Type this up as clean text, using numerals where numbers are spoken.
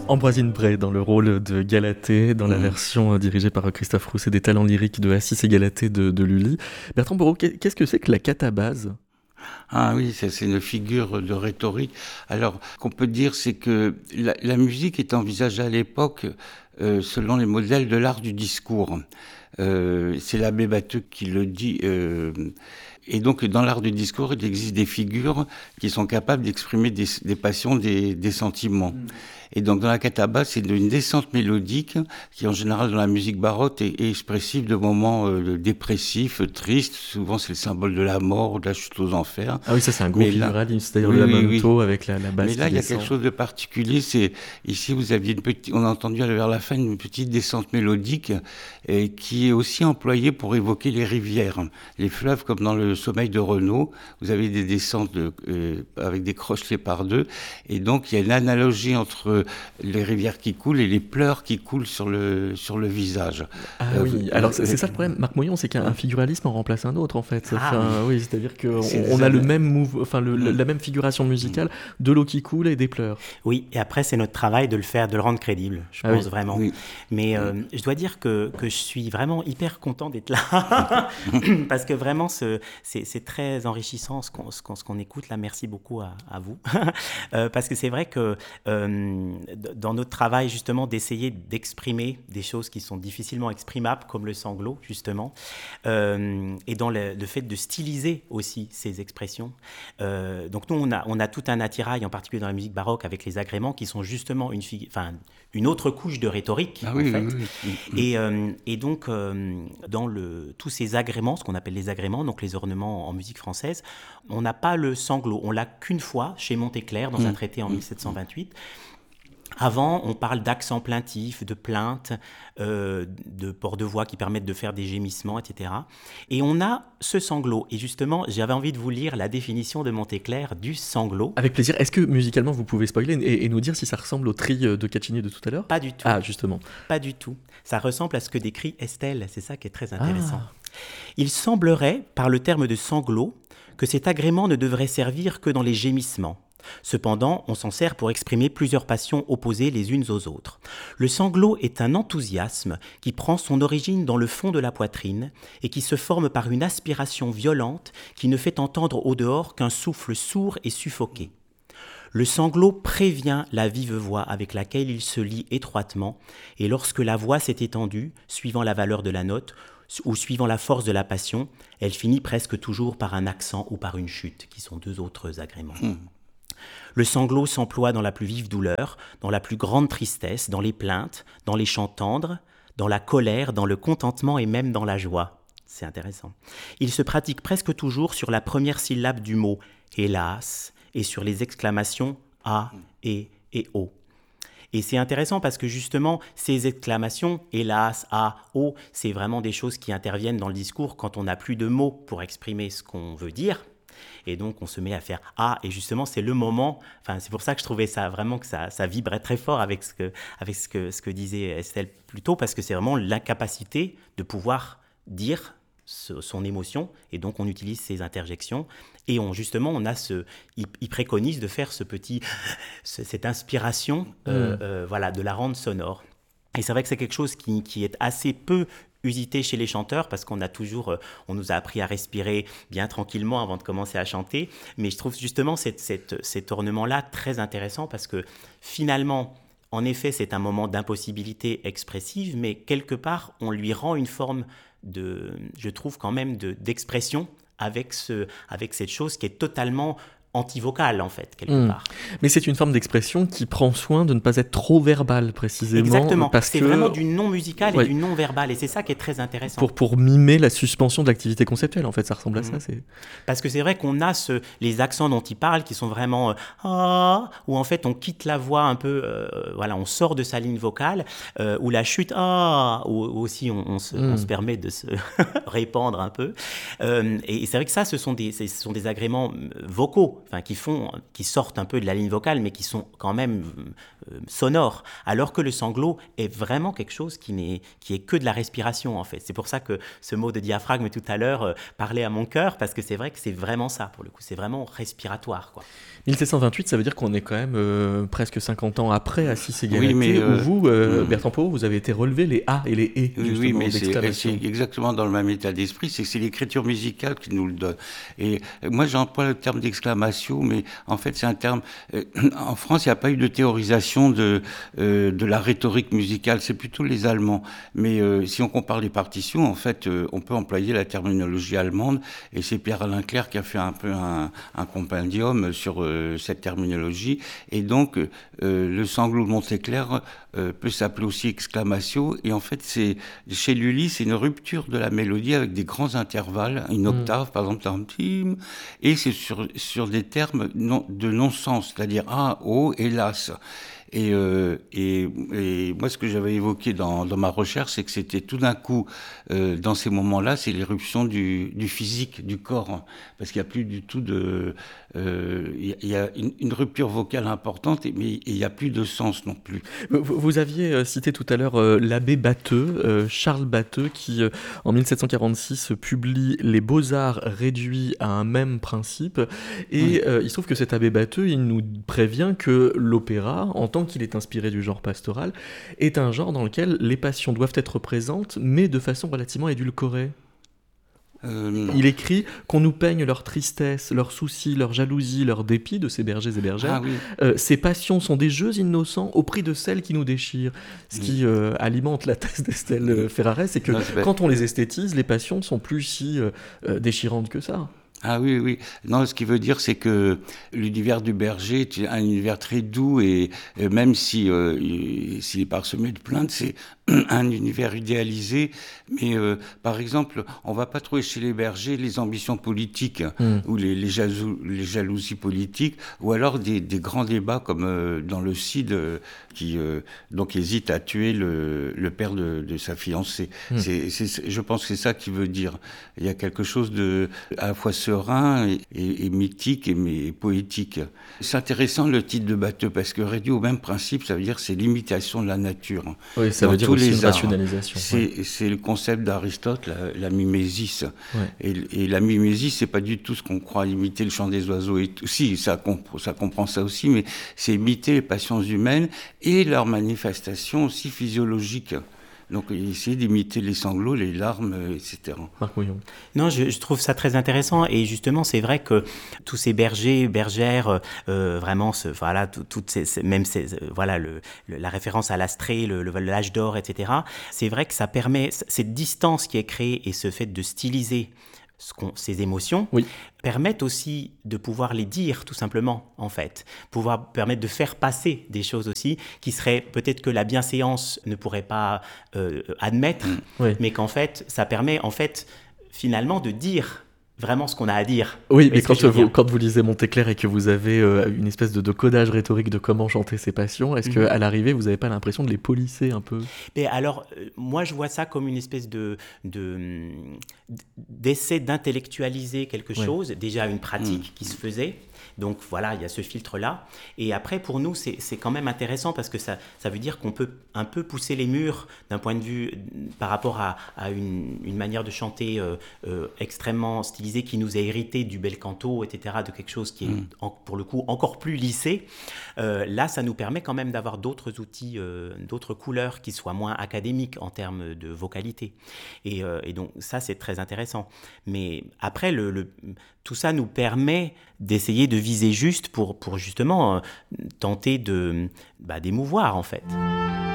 Ambroisine Bray dans le rôle de Galatée, dans la version dirigée par Christophe Rousset des talents lyriques de Assis et Galatée de Lully. Bertrand Borot, qu'est-ce que c'est que la catabase ? Ah oui, ça, c'est une figure de rhétorique. Alors, qu'on peut dire, c'est que la musique est envisagée à l'époque selon les modèles de l'art du discours. C'est l'abbé Batteux qui le dit. Et donc, dans l'art du discours, il existe des figures qui sont capables d'exprimer des passions, des sentiments. Et donc, dans la catabase, c'est une descente mélodique qui, en général, dans la musique baroque, est expressive de moments dépressifs, tristes. Souvent, c'est le symbole de la mort ou de la chute aux enfers. Ah oui, ça, c'est un gros figuralisme, c'est-à-dire le lamento avec la basse. Mais là, il y a quelque chose de particulier. C'est ici, vous aviez on a entendu vers la fin une petite descente mélodique qui est aussi employée pour évoquer les rivières, les fleuves, comme dans le Sommeil de Renaud. Vous avez des descentes avec des crochelets par deux. Et donc, il y a une analogie entre les rivières qui coulent et les pleurs qui coulent sur le visage. Ah oui, alors c'est ça le problème, Marc Moyon, c'est qu'un figuralisme en remplace un autre en fait. Oui, c'est-à-dire qu'on a le même la même figuration musicale de l'eau qui coule et des pleurs. Oui, et après c'est notre travail de le rendre crédible, je pense vraiment. Oui. Mais je dois dire que je suis vraiment hyper content d'être là parce que vraiment c'est très enrichissant ce qu'on écoute là. Merci beaucoup à vous parce que c'est vrai que dans notre travail justement d'essayer d'exprimer des choses qui sont difficilement exprimables comme le sanglot justement et dans le fait de styliser aussi ces expressions. Donc nous on a tout un attirail en particulier dans la musique baroque avec les agréments qui sont justement une autre couche de rhétorique en fait. Oui. Et donc dans tous ces agréments, ce qu'on appelle les agréments, donc les ornements en musique française, on n'a pas le sanglot, on l'a qu'une fois chez Montéclair dans un traité en 1728. Avant, on parle d'accents plaintifs, de plaintes, de ports de voix qui permettent de faire des gémissements, etc. Et on a ce sanglot. Et justement, j'avais envie de vous lire la définition de Montéclair du sanglot. Avec plaisir. Est-ce que musicalement, vous pouvez spoiler et nous dire si ça ressemble au tri de Caccini de tout à l'heure ? Pas du tout. Ah, justement. Pas du tout. Ça ressemble à ce que décrit Estelle. C'est ça qui est très intéressant. Il semblerait, par le terme de sanglot, que cet agrément ne devrait servir que dans les gémissements. Cependant, on s'en sert pour exprimer plusieurs passions opposées les unes aux autres. Le sanglot est un enthousiasme qui prend son origine dans le fond de la poitrine et qui se forme par une aspiration violente qui ne fait entendre au dehors qu'un souffle sourd et suffoqué. Le sanglot prévient la vive voix avec laquelle il se lie étroitement et lorsque la voix s'est étendue, suivant la valeur de la note, ou suivant la force de la passion, elle finit presque toujours par un accent ou par une chute, qui sont deux autres agréments. Le sanglot s'emploie dans la plus vive douleur, dans la plus grande tristesse, dans les plaintes, dans les chants tendres, dans la colère, dans le contentement et même dans la joie. C'est intéressant. Il se pratique presque toujours sur la première syllabe du mot « hélas » et sur les exclamations « ah » et « oh ». Et c'est intéressant parce que justement, ces exclamations, hélas, ah, oh, c'est vraiment des choses qui interviennent dans le discours quand on n'a plus de mots pour exprimer ce qu'on veut dire. Et donc, on se met à faire « ah », et justement, c'est le moment, c'est pour ça que je trouvais ça vraiment que ça vibrait très fort avec ce que disait Estelle plus tôt, parce que c'est vraiment l'incapacité de pouvoir dire son émotion, et donc on utilise ces interjections, et il préconise de faire cette inspiration, de la rendre sonore. Et c'est vrai que c'est quelque chose qui est assez peu usité chez les chanteurs parce qu'on nous a appris à respirer bien tranquillement avant de commencer à chanter. Mais je trouve justement cet ornement-là très intéressant parce que finalement, en effet, c'est un moment d'impossibilité expressive, mais quelque part, on lui rend une forme je trouve quand même d'expression avec cette chose qui est totalement antivocale en fait, quelque part. Mais c'est une forme d'expression qui prend soin de ne pas être trop verbale, précisément. Exactement, c'est vraiment du non musical et du non verbal, et c'est ça qui est très intéressant. Pour mimer la suspension de l'activité conceptuelle, en fait, ça ressemble à ça. Parce que c'est vrai qu'on a les accents dont il parle qui sont vraiment où en fait on quitte la voix un peu, on sort de sa ligne vocale, ou la chute, où aussi on se permet de se répandre un peu. Et c'est vrai que ça, ce sont des agréments vocaux, qui sortent un peu de la ligne vocale, mais qui sont quand même sonores, alors que le sanglot est vraiment quelque chose qui est que de la respiration en fait. C'est pour ça que ce mot de diaphragme tout à l'heure parlait à mon cœur, parce que c'est vrai que c'est vraiment ça pour le coup, c'est vraiment respiratoire, quoi. 1728, ça veut dire qu'on est quand même presque 50 ans après Assis et Galaté, mais où vous, Bertrand Pau, vous avez été relevé les A et les E, justement, oui, mais d'exclamation. c'est exactement dans le même état d'esprit, c'est l'écriture musicale qui nous le donne. Et moi, j'emploie le terme d'exclamation, mais en fait, c'est un terme... en France, il n'y a pas eu de théorisation de la rhétorique musicale, c'est plutôt les Allemands. Mais si on compare les partitions, en fait, on peut employer la terminologie allemande, et c'est Pierre-Alain Clerc qui a fait un peu un compendium sur cette terminologie. Et donc, le sanglot de Montéclair peut s'appeler aussi exclamation. Et en fait, chez Lully, c'est une rupture de la mélodie avec des grands intervalles, une octave, par exemple, tim, et c'est sur des termes de non-sens, c'est-à-dire ah, oh, hélas. Et moi, ce que j'avais évoqué dans ma recherche, c'est que c'était tout d'un coup, dans ces moments-là, c'est l'éruption du physique, du corps, hein, parce qu'il n'y a plus du tout il y a une rupture vocale importante, mais il n'y a plus de sens non plus. Vous aviez cité tout à l'heure l'abbé Batteux, Charles Batteux, qui en 1746 publie Les Beaux-Arts réduits à un même principe, et il se trouve que cet abbé Batteux, il nous prévient que l'opéra, en tant qu'il est inspiré du genre pastoral, est un genre dans lequel les passions doivent être présentes, mais de façon relativement édulcorée. Il écrit qu'on nous peigne leur tristesse, leurs soucis, leur jalousie, leur dépit de ces bergers et bergères. Ah, oui. Ces passions sont des jeux innocents au prix de celles qui nous déchirent. Ce qui alimente la thèse d'Estelle Ferraret, c'est que quand on les esthétise, les passions ne sont plus si déchirantes que ça. Ah oui, oui. Non, ce qui veut dire, c'est que l'univers du berger est un univers très doux, et même s'il est parsemé de plaintes, c'est un univers idéalisé. Mais par exemple, on va pas trouver chez les bergers les ambitions politiques ou les jalousies politiques, ou alors des grands débats comme dans le Cid qui donc hésite à tuer le père de sa fiancée. Je pense que c'est ça qui veut dire. Il y a quelque chose de à la fois serein et mythique et poétique. C'est intéressant le titre de Batteux, parce que réduit au même principe, ça veut dire c'est l'imitation de la nature. Oui, ça veut dire aussi une rationalisation. C'est le concept d'Aristote, la mimésis. Ouais. Et la mimésis, c'est pas du tout ce qu'on croit imiter le chant des oiseaux. Et tout. Si, ça comprend ça aussi, mais c'est imiter les passions humaines et leurs manifestations aussi physiologiques. Donc, essayer d'imiter les sanglots, les larmes, etc. Marc Mouillon. Non, je trouve ça très intéressant. Et justement, c'est vrai que tous ces bergers, bergères, vraiment, voilà, voilà, la référence à l'Astrée, l'âge d'or, etc. C'est vrai que ça permet, cette distance qui est créée et ce fait de styliser ces émotions, permettent aussi de pouvoir les dire tout simplement, en fait. Permettre de faire passer des choses aussi qui seraient peut-être que la bienséance ne pourrait pas admettre, mais qu'en fait, ça permet en fait finalement de dire vraiment ce qu'on a à dire. Oui, mais quand vous lisez Montéclair et que vous avez une espèce de codage rhétorique de comment chanter ses passions, est-ce qu'à l'arrivée, vous n'avez pas l'impression de les polisser un peu ? Mais alors, moi, je vois ça comme une espèce d'essai d'intellectualiser quelque chose, déjà une pratique qui se faisait. Donc voilà, il y a ce filtre-là. Et après, pour nous, c'est quand même intéressant parce que ça veut dire qu'on peut un peu pousser les murs d'un point de vue par rapport à une manière de chanter extrêmement stylisée qui nous a hérité du bel canto, etc., de quelque chose qui est pour le coup encore plus lissé. Là, ça nous permet quand même d'avoir d'autres outils, d'autres couleurs qui soient moins académiques en termes de vocalité. Et donc ça, c'est très intéressant. Mais après, tout ça nous permet d'essayer de viser juste pour justement tenter d'émouvoir en fait.